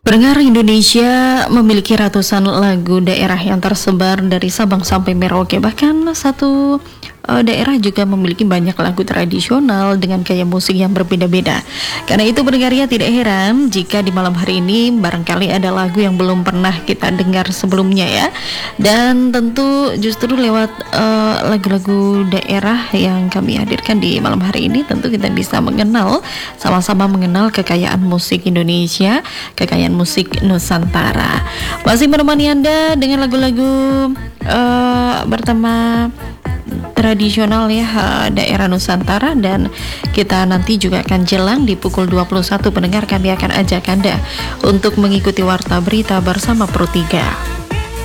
Pendengar, Indonesia memiliki ratusan lagu daerah yang tersebar dari Sabang sampai Merauke. Bahkan satu daerah juga memiliki banyak lagu tradisional dengan gaya musik yang berbeda-beda. Karena itu pendengarnya tidak heran jika di malam hari ini barangkali ada lagu yang belum pernah kita dengar sebelumnya ya. Dan tentu justru lewat lagu-lagu daerah yang kami hadirkan di malam hari ini, tentu kita bisa sama-sama mengenal kekayaan musik Indonesia, kekayaan musik Nusantara. Masih menemani Anda dengan lagu-lagu bertema tradisional ya daerah Nusantara, dan kita nanti juga akan jelang di pukul 21 pendengar, kami akan ajak Anda untuk mengikuti Warta Berita bersama Pro 3.